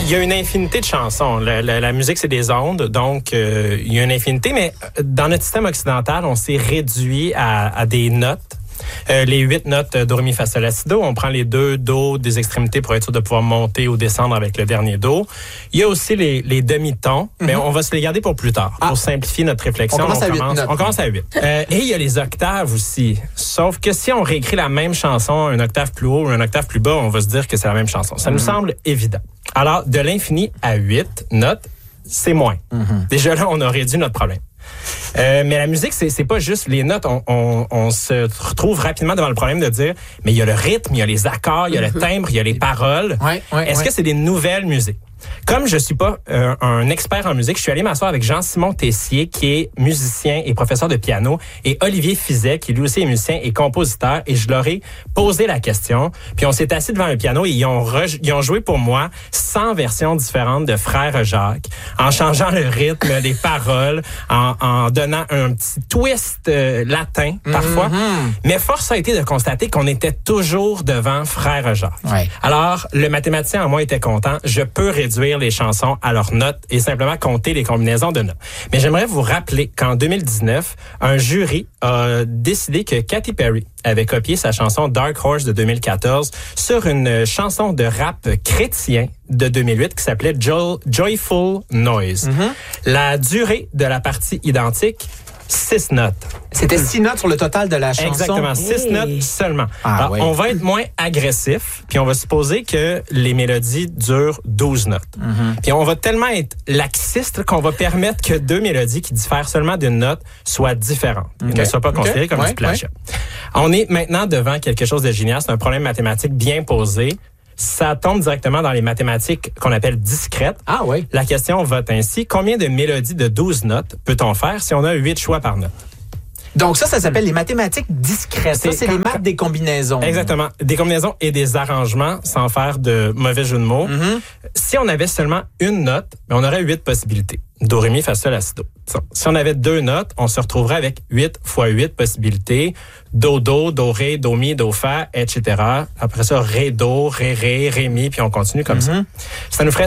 il y a une infinité de chansons. La musique, c'est des ondes, donc il y a une infinité, mais dans notre système occidental, on s'est réduit à des notes. Les 8 notes do, ré, mi, fa, sol, la, si, do. On prend les 2 do des extrémités pour être sûr de pouvoir monter ou descendre avec le dernier do. Il y a aussi les demi-tons, mais on va se les garder pour plus tard, pour simplifier notre réflexion. On commence à 8. Et il y a les octaves aussi. Sauf que si on réécrit la même chanson, une octave plus haut ou une octave plus bas, on va se dire que c'est la même chanson. Ça nous semble évident. Alors, de l'infini à 8 notes, c'est moins. Déjà là, on a réduit notre problème. Mais la musique, c'est pas juste les notes. On se retrouve rapidement devant le problème de dire, mais il y a le rythme, il y a les accords, il y a le timbre, il y a les paroles. Est-ce que c'est des nouvelles musiques? Comme je suis pas un expert en musique, je suis allé m'asseoir avec Jean-Simon Tessier, qui est musicien et professeur de piano, et Olivier Fizet, qui lui aussi est musicien et compositeur, et je leur ai posé la question, puis on s'est assis devant un piano et ils ont joué pour moi 100 versions différentes de Frères Jacques, en changeant le rythme, les paroles, en donnant un petit twist latin parfois. Mais force a été de constater qu'on était toujours devant Frères Jacques. Alors, le mathématicien en moi était content. Je peux réduire les chansons à leurs notes et simplement compter les combinaisons de notes. Mais j'aimerais vous rappeler qu'en 2019, un jury a décidé que Katy Perry avait copié sa chanson Dark Horse de 2014 sur une chanson de rap chrétien de 2008 qui s'appelait Joyful Noise. La durée de la partie identique, 6 notes. C'était 6 notes sur le total de la chanson. Exactement, 6 notes seulement. Alors, on va être moins agressif, puis on va supposer que les mélodies durent 12 notes. Puis on va tellement être laxiste qu'on va permettre que 2 mélodies qui diffèrent seulement d'une note soient différentes, et qu'elles ne soient pas considérées comme du plagiat. On est maintenant devant quelque chose de génial. C'est un problème mathématique bien posé. Ça tombe directement dans les mathématiques qu'on appelle discrètes. La question vote ainsi. Combien de mélodies de 12 notes peut-on faire si on a 8 choix par note? Donc ça s'appelle les mathématiques discrètes. Ça, c'est les maths des combinaisons. Exactement. Des combinaisons et des arrangements, sans faire de mauvais jeu de mots. Si on avait seulement une note, on aurait 8 possibilités. Do, ré, mi, fa, sol, la, si, do. Si on avait 2 notes, on se retrouverait avec 8 fois 8 possibilités. Do, do, ré, do, mi, do, fa, etc. Après ça, ré, do, ré, mi, puis on continue comme ça. Ça nous ferait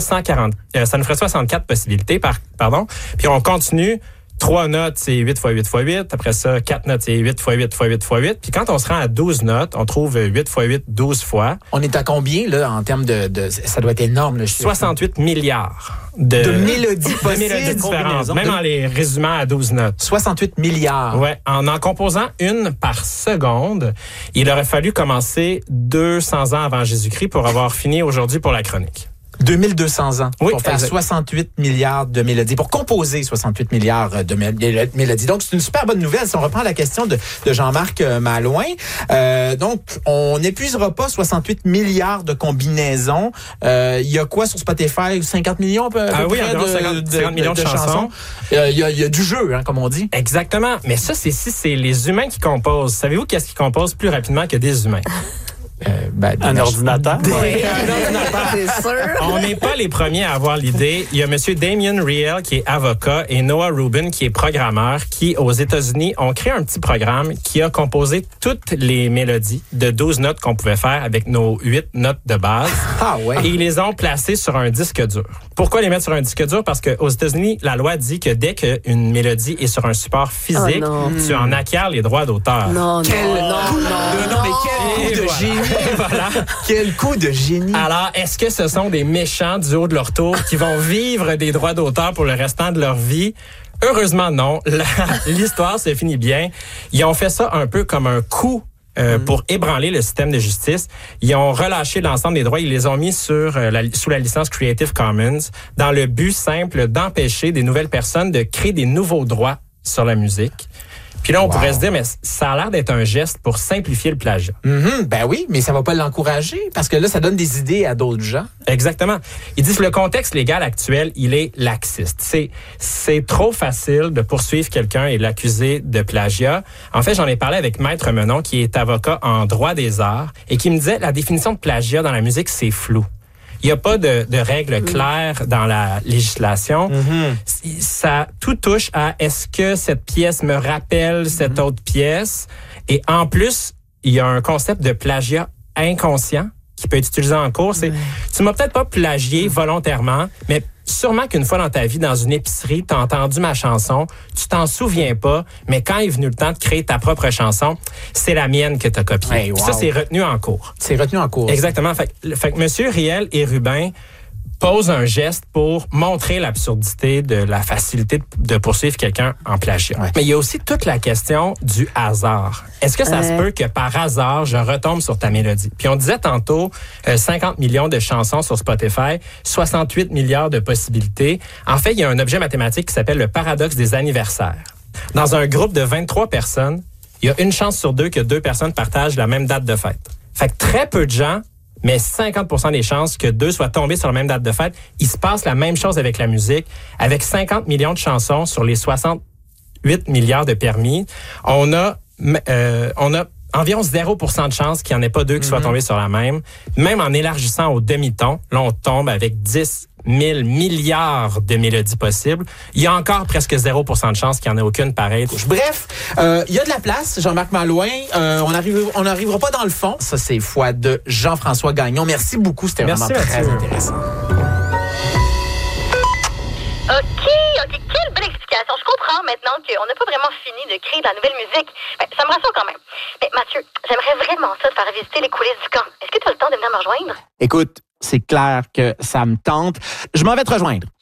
64 possibilités, pardon. Puis on continue. 3 notes, c'est 8 fois 8 fois 8. Après ça, 4 notes, c'est 8 fois 8 fois 8 fois 8. Puis quand on se rend à 12 notes, on trouve 8 fois 8, 12 fois. On est à combien, là, en termes de ça doit être énorme, le chiffre. 68 milliards de mélodies possibles. De mélodies différentes, même en les résumant à 12 notes. 68 milliards. Ouais. En composant une par seconde, il aurait fallu commencer 200 ans avant Jésus-Christ pour avoir fini aujourd'hui pour la chronique. 2200 ans pour faire exact. 68 milliards de mélodies, pour composer 68 milliards de mélodies. Donc, c'est une super bonne nouvelle. Si on reprend la question de Jean-Marc Malouin, donc, on n'épuisera pas 68 milliards de combinaisons. Il y a quoi sur Spotify? 50 millions à peu près de 50 millions de chansons. Il y a du jeu, hein, comme on dit. Exactement. Mais ça, c'est les humains qui composent. Savez-vous qu'est-ce qui compose plus rapidement que des humains? Un ordinateur. C'est sûr. On n'est pas les premiers à avoir l'idée. Il y a Monsieur Damien Riel qui est avocat et Noah Rubin qui est programmeur qui, aux États-Unis, ont créé un petit programme qui a composé toutes les mélodies de 12 notes qu'on pouvait faire avec nos 8 notes de base. Et ils les ont placées sur un disque dur. Pourquoi les mettre sur un disque dur? Parce qu'aux États-Unis, la loi dit que dès qu'une mélodie est sur un support physique, tu en acquiers les droits d'auteur. Quel coup de génie! Voilà. Quel coup de génie! Alors, est-ce que ce sont des méchants du haut de leur tour qui vont vivre des droits d'auteur pour le restant de leur vie? Heureusement, non. L'histoire se finit bien. Ils ont fait ça un peu comme un coup pour ébranler le système de justice. Ils ont relâché l'ensemble des droits. Ils les ont mis sous la licence Creative Commons dans le but simple d'empêcher des nouvelles personnes de créer des nouveaux droits sur la musique. Puis là, on pourrait se dire, mais ça a l'air d'être un geste pour simplifier le plagiat. Ben oui, mais ça va pas l'encourager parce que là, ça donne des idées à d'autres gens. Exactement. Ils disent que le contexte légal actuel, il est laxiste. C'est trop facile de poursuivre quelqu'un et l'accuser de plagiat. En fait, j'en ai parlé avec Maître Menon, qui est avocat en droit des arts, et qui me disait la définition de plagiat dans la musique, c'est flou. Il n'y a pas de règles claires dans la législation. Ça tout touche à est-ce que cette pièce me rappelle cette autre pièce? Et en plus, il y a un concept de plagiat inconscient qui peut être utilisé en cours, c'est tu m'as peut-être pas plagié volontairement, mais sûrement qu'une fois dans ta vie, dans une épicerie, tu as entendu ma chanson, tu t'en souviens pas, mais quand est venu le temps de créer ta propre chanson, c'est la mienne que tu as copiée. Hey, wow. Ça, c'est retenu en cours. C'est retenu en cours. Exactement. Fait que M. Riel et Rubin posent un geste pour montrer l'absurdité de la facilité de poursuivre quelqu'un en plagiat. Ouais. Mais il y a aussi toute la question du hasard. Est-ce que ça se peut que par hasard, je retombe sur ta mélodie? Puis on disait tantôt 50 millions de chansons sur Spotify, 68 milliards de possibilités. En fait, il y a un objet mathématique qui s'appelle le paradoxe des anniversaires. Dans un groupe de 23 personnes, il y a une chance sur deux que 2 personnes partagent la même date de fête. Fait que très peu de gens, mais 50% des chances que 2 soient tombés sur la même date de fête. Il se passe la même chose avec la musique. Avec 50 millions de chansons sur les 68 milliards de permis, on a environ 0% de chances qu'il n'y en ait pas 2 qui soient tombés sur la même. Même en élargissant au demi-ton, là, on tombe avec 10 000 milliards de mélodies possibles. Il y a encore presque 0% de chance qu'il n'y en ait aucune pareille. Bref, il y a de la place, Jean-Marc Malouin. On n'arrivera pas dans le fond. Ça, c'est foi de Jean-François Gagnon. Merci beaucoup, c'était vraiment très intéressant. OK, quelle belle explication. Je comprends maintenant qu'on n'a pas vraiment fini de créer de la nouvelle musique. Ça me rassure quand même. Mais Mathieu, j'aimerais vraiment ça de faire visiter les coulisses du camp. Est-ce que tu as le temps de venir me rejoindre? Écoute, c'est clair que ça me tente. Je m'en vais te rejoindre.